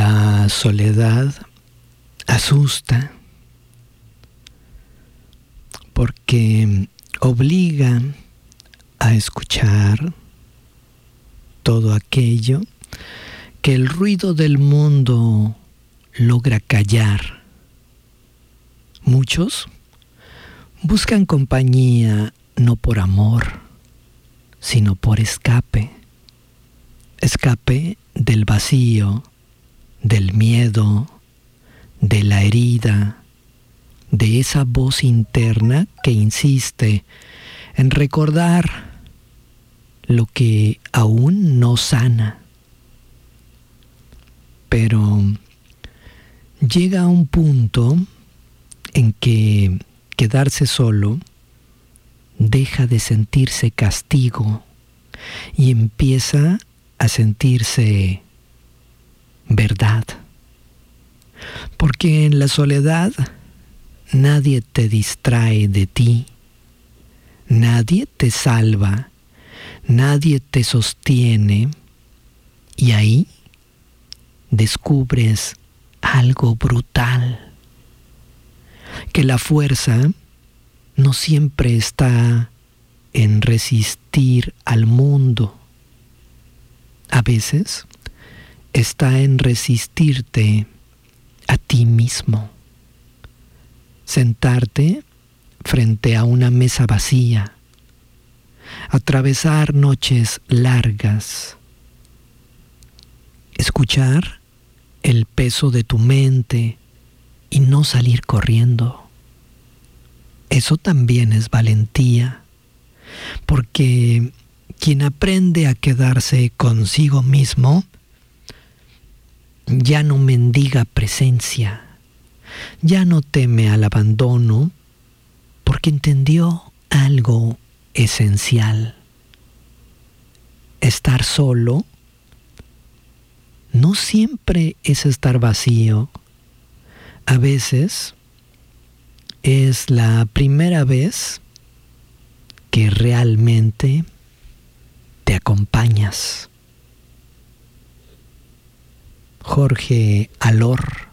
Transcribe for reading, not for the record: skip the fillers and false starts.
La soledad asusta porque obliga a escuchar todo aquello que el ruido del mundo logra callar. Muchos buscan compañía no por amor, sino por escape. Escape del vacío, del miedo, de la herida, de esa voz interna que insiste en recordar lo que aún no sana. Pero llega un punto en que quedarse solo deja de sentirse castigo y empieza a sentirse verdad. Porque en la soledad nadie te distrae de ti, nadie te salva, nadie te sostiene, y ahí descubres algo brutal, que la fuerza no siempre está en resistir al mundo. A veces está en resistirte a ti mismo. Sentarte frente a una mesa vacía, atravesar noches largas, escuchar el peso de tu mente y no salir corriendo. Eso también es valentía, porque quien aprende a quedarse consigo mismo ya no mendiga presencia, ya no teme al abandono, porque entendió algo esencial. Estar solo no siempre es estar vacío. A veces es la primera vez que realmente te acompañas. Jorge Alor.